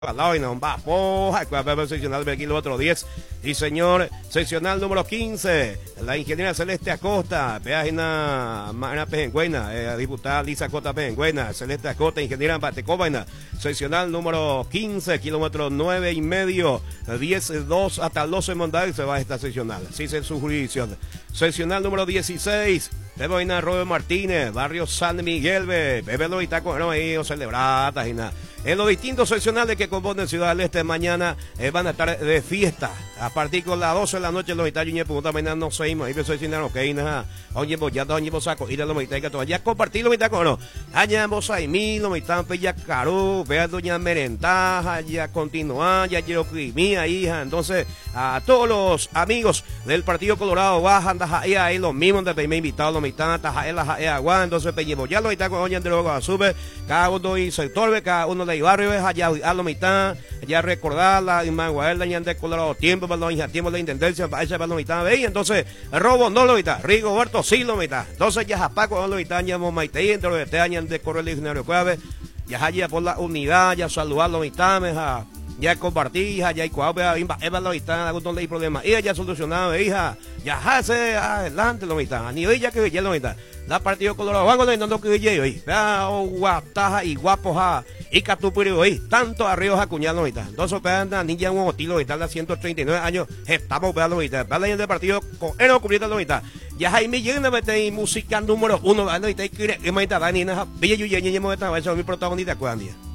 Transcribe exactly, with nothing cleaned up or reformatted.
Palao y no va poja, seccional del kilómetro diez. Y señor, seccional número quince, la ingeniera Celeste Acosta, peajina Mara Pejengüena, eh, diputada Lisa Acosta Pejengüena, Celeste Acosta, ingeniera Batecobaina, seccional número quince, kilómetro nueve y medio, diez, dos hasta doce Mondal se va a esta seccional, así es su jurisdicción. Seccional número dieciséis, Beboina Robert Martínez, barrio San Miguel, Bebe lo está con ahí, o celebrata y nada. En los distintos seccionales que componen Ciudad del Este mañana eh, van a estar de fiesta. A partir de las doce de la noche los italianos y preguntan mañana no seguimos. Ahí pensó decir, ok, nada. Oye, vos ya oye, vos saco. Ir a los italianos que ya compartir los italianos, no. Allá vos hay mil, los italianos ya caro, vea doña merentaja, ya continúa, ya quiero mía hija. Entonces, a todos los amigos del Partido Colorado bajan, ahí, ahí los mismos de primer invitado, los italianos, ahí la agua. Entonces, peñemos ya los italianos, oye, de luego sube, cada uno y sector, cada uno de barrio es allá a la mitad, allá recordar la Maguaela ya de Colorado tiempo para los tiempo de la intendencia para esa para la mitad veis entonces robo no lo mitad Rigoberto sí lo mitad entonces ya Japaco no lo mitad ya Momaite dentro de este año de correo legionario Cuave ya allá por la unidad ya saludar la mitad meja ya compartí ya hay Cuave Eva la mitad algún ley problema y ya solucionado hija ya hace adelante la mitad ni ella que ya la mitad la Partido Colorado van a no que yo hoy vea guataja y guapo ja y Catupuri hoy tanto arriba a cuñado ahorita entonces anda ninja un estilo ahorita a ciento treinta y nueve años estamos veando ahorita va leyendo el partido con el cubriendo ahorita ya Jaime llega a meter música número uno ahorita y que me está dando y nada bella yo ya llevo esta vez mi protagonista cuando día